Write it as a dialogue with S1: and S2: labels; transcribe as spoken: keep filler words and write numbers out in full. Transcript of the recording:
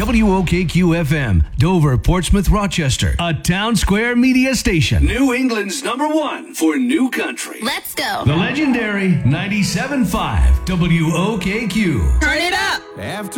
S1: W O K Q F M, Dover, Portsmouth, Rochester, a Town Square media station. New England's number one for new country.
S2: Let's go.
S1: The legendary ninety-seven point five W O K Q.
S2: Turn it up.
S3: After